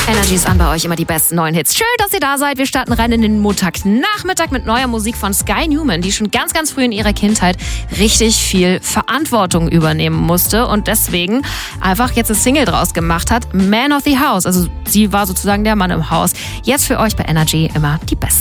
Energy ist an bei euch, immer die besten neuen Hits. Schön, dass ihr da seid. Wir starten rein in den Montagnachmittag mit neuer Musik von Sky Newman, die schon ganz, ganz früh in ihrer Kindheit richtig viel Verantwortung übernehmen musste und deswegen einfach jetzt eine Single draus gemacht hat. Man of the House. Also sie war sozusagen der Mann im Haus. Jetzt für euch bei Energy immer die besten.